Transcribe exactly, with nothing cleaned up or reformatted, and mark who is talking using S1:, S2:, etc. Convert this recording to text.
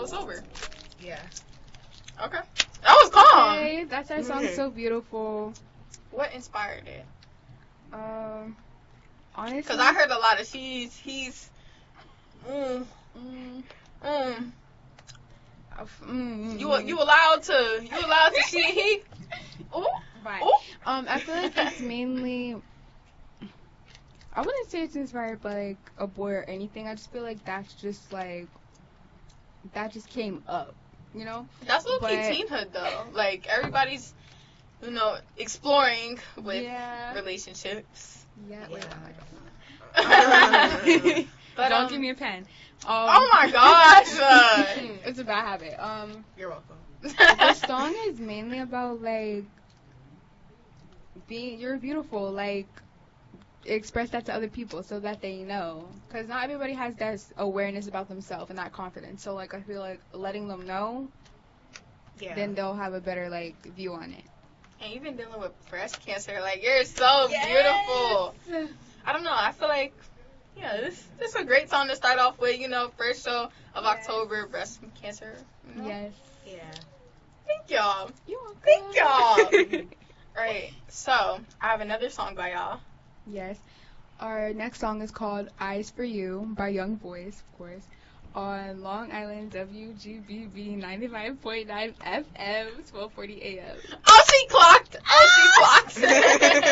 S1: was sober.
S2: Yeah.
S1: Okay. That was calm.
S3: Okay, that's our song,
S1: Okay.
S3: So Beautiful.
S1: What inspired it?
S3: Um, honestly.
S1: Because I heard a lot of she's, he's, mm,
S3: Mm,
S1: mm.
S3: uh, mm,
S1: You
S3: mm.
S1: you allowed to, you allowed to she, he. Ooh.
S3: Right.
S1: Ooh.
S3: Um, I feel like it's mainly. I wouldn't say it's inspired by like a boy or anything. I just feel like that's just like that just came up, you know.
S1: That's low key
S3: But-
S1: teenhood though. Like everybody's, you know, exploring with
S3: Yeah.
S1: relationships.
S3: Yeah. Wait,
S2: Yeah.
S3: oh
S1: But
S3: Don't
S1: um,
S3: give me a pen. Um,
S1: oh my gosh. Uh,
S3: it's a bad habit. Um,
S2: You're welcome.
S3: the song is mainly about like being you're beautiful, like express that to other people so that they know, because not everybody has that awareness about themselves and that confidence. So like I feel like letting them know,
S2: Yeah.
S3: then they'll have a better like view on it.
S1: And you've been dealing with breast cancer. Like you're so beautiful. I don't know. I feel like, yeah, this this is a great song to start off with. You know, first show of
S2: Yes.
S1: October, breast cancer. You know?
S3: Yes.
S2: Yeah.
S1: Thank y'all.
S3: You
S1: Thank y'all. Right. So I have another song by y'all.
S3: Yes. Our next song is called Eyes for You by Young Boys, of course, on Long Island W G B B ninety-five point nine F M, twelve forty A M.
S1: Oh, she clocked. Oh, she clocked.